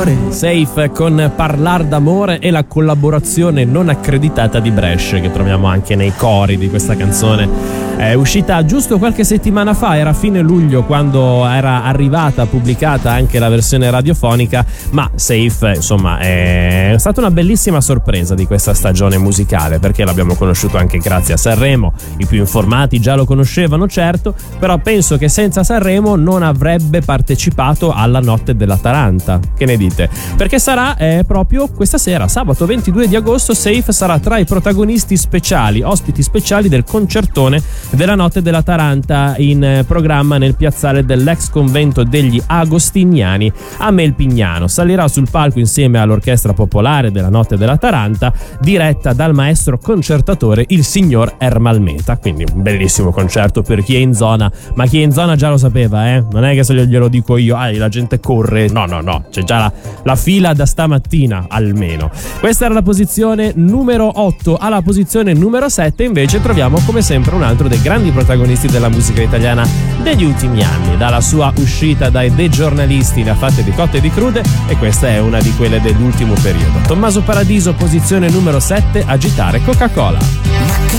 Safe con Parlar d'amore e la collaborazione non accreditata di Brescia, che troviamo anche nei cori di questa canzone. È uscita giusto qualche settimana fa, era fine luglio quando era arrivata pubblicata anche la versione radiofonica, ma Safe insomma è stata una bellissima sorpresa di questa stagione musicale, perché l'abbiamo conosciuto anche grazie a Sanremo. I più informati già lo conoscevano, certo, però penso che senza Sanremo non avrebbe partecipato alla Notte della Taranta. Che ne dite? Perché sarà proprio questa sera, sabato 22 di agosto, Safe sarà tra i protagonisti speciali, ospiti speciali del concertone della Notte della Taranta, in programma nel piazzale dell'ex convento degli Agostiniani a Melpignano. Salirà sul palco insieme all'orchestra popolare della Notte della Taranta, diretta dal maestro concertatore il signor Ermal Meta. Quindi un bellissimo concerto per chi è in zona, ma chi è in zona già lo sapeva, non è che se glielo dico io, la gente corre, no, c'è già la fila da stamattina almeno. Questa era la posizione numero 8. Alla posizione numero 7 invece troviamo come sempre un altro dei grandi protagonisti della musica italiana degli ultimi anni. Dalla sua uscita dai The Giornalisti ne ha fatte di cotte e di crude, e questa è una di quelle dell'ultimo periodo. Tommaso Paradiso, posizione numero 7, Agitare Coca-Cola.